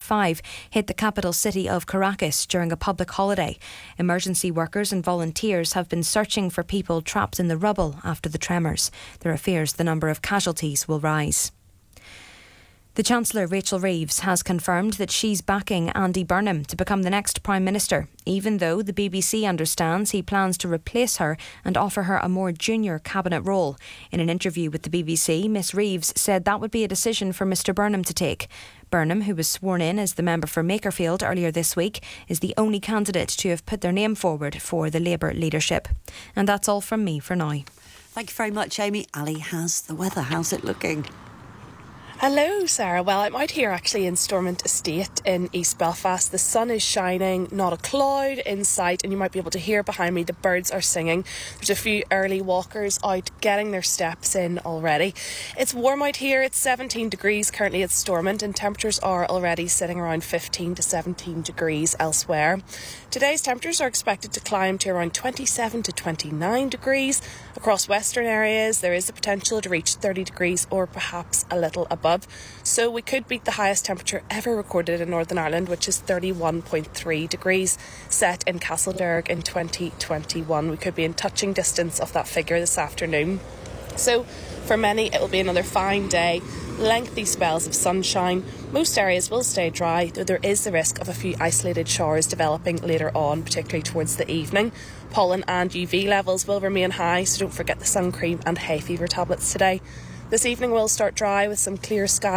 5 hit the capital city of Caracas during a public holiday. Emergency workers and volunteers have been searching for people trapped in the rubble after the tremors. There are fears the number of casualties will rise. The Chancellor, Rachel Reeves, has confirmed that she's backing Andy Burnham to become the next Prime Minister, even though the BBC understands he plans to replace her and offer her a more junior cabinet role. In an interview with the BBC, Miss Reeves said that would be a decision for Mr Burnham to take. Burnham, who was sworn in as the member for Makerfield earlier this week, is the only candidate to have put their name forward for the Labour leadership. And that's all from me for now. Thank you very much, Amy. Ali has the weather. How's it looking? Hello, Sarah. Well, I'm out here actually in Stormont Estate in East Belfast. The sun is shining, not a cloud in sight, and you might be able to hear behind me the birds are singing. There's a few early walkers out getting their steps in already. It's warm out here. It's 17 degrees currently at Stormont, and temperatures are already sitting around 15 to 17 degrees elsewhere. Today's temperatures are expected to climb to around 27 to 29 degrees. Across western areas, there is the potential to reach 30 degrees or perhaps a little above. So we could beat the highest temperature ever recorded in Northern Ireland, which is 31.3 degrees, set in Castleberg in 2021. We could be in touching distance of that figure this afternoon. So for many, it will be another fine day. Lengthy spells of sunshine. Most areas will stay dry, though there is the risk of a few isolated showers developing later on, particularly towards the evening. Pollen and UV levels will remain high, so don't forget the sun cream and hay fever tablets today. This evening will start dry with some clear skies.